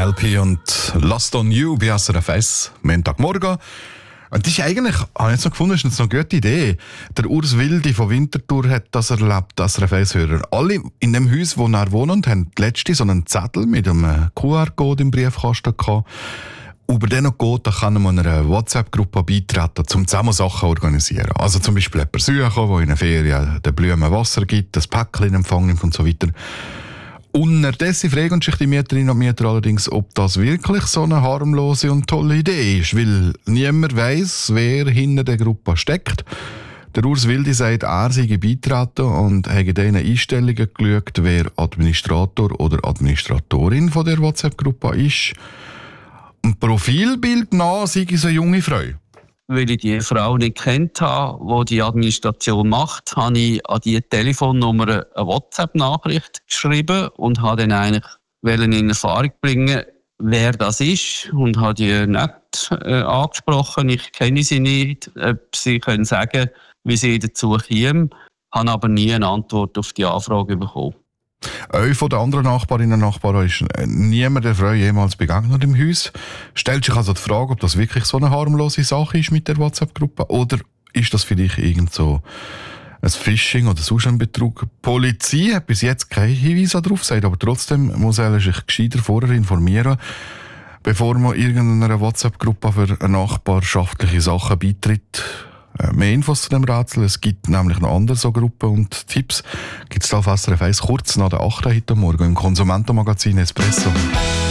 LP und Lost on You bei SRF 1, Montagmorgen. Und das ist eigentlich, habe ich jetzt noch gefunden, ist eine gute Idee. Der Urs Wildi von Winterthur hat das erlebt, SRF 1-Hörer. Alle in dem Haus, wo er wohnt, haben letzte so einen Zettel mit einem QR-Code im Briefkasten gehabt. Über den Code da kann man einer WhatsApp-Gruppe beitreten, um zusammen Sachen zu organisieren. Also zum Beispiel jemanden suchen, der in einer Ferien den Blumen Wasser gibt, das Päckchen in Empfang nimmt und so weiter. Unterdessen fragen sich die Mieterinnen und Mieter allerdings, ob das wirklich so eine harmlose und tolle Idee ist, weil niemand weiss, wer hinter der Gruppe steckt. Der Urs Wildi sagt, er sei beitreten und habe in diesen Einstellungen geschaut, wer Administrator oder Administratorin von der WhatsApp-Gruppe ist. Ein Profilbild nach sei so eine junge Frau. Weil ich die Frau nicht kennt habe, die die Administration macht, habe ich an die Telefonnummer eine WhatsApp-Nachricht geschrieben und habe dann eigentlich in Erfahrung bringen, wer das ist, und habe die nett angesprochen. Ich kenne sie nicht, ob sie können sagen, wie sie dazu kämen, habe aber nie eine Antwort auf die Anfrage bekommen. Euch von den anderen Nachbarinnen und Nachbarn ist niemand der Frau jemals begegnet im Haus. Stellt sich also die Frage, ob das wirklich so eine harmlose Sache ist mit der WhatsApp-Gruppe, oder ist das vielleicht irgend so ein Phishing oder sonst ein Betrug? Die Polizei hat bis jetzt keinen Hinweis darauf gesagt, aber trotzdem muss er sich gescheiter vorher informieren, bevor man irgendeiner WhatsApp-Gruppe für nachbarschaftliche Sachen beitritt. Mehr Infos zu dem Rätsel. Es gibt nämlich noch andere so Gruppen und Tipps. Gibt es da auf SRF 1 kurz nach der 8 heute Morgen im Konsumentenmagazin Espresso.